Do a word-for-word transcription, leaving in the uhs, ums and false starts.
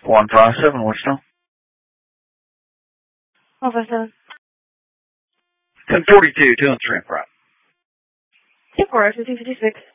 one five seven, Winston. one five seven. ten forty-two, two and three, right. two four, fifteen fifty-six.